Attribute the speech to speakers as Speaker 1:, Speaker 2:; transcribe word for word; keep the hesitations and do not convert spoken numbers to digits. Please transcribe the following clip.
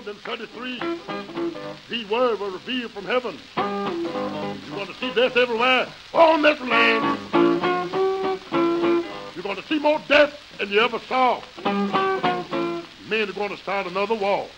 Speaker 1: and thirty-three, these words were revealed from heaven. You're going to see death everywhere on this land. You're going to see more death than you ever saw. Men are going to start another war.